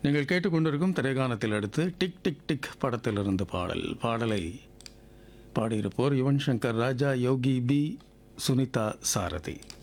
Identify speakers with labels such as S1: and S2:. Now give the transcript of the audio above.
S1: நீங்கள் கேட்டுக்கொண்டிருக்கும் திரைகாணத்தில் அடுத்து டிக் டிக் டிக் படத்திலிருந்து பாடலை பாடியிருப்போர் யுவன் சங்கர் ராஜா, யோகி பி, சுனிதா சாரதி.